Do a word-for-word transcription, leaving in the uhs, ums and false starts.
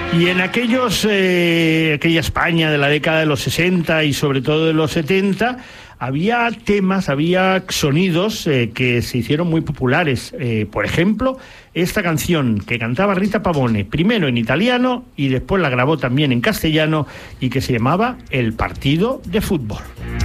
Y en aquellos, eh, aquella España de la década de los sesenta y sobre todo de los setenta, había temas, había sonidos eh, que se hicieron muy populares. Eh, por ejemplo, esta canción que cantaba Rita Pavone, primero en italiano y después la grabó también en castellano y que se llamaba El partido de fútbol.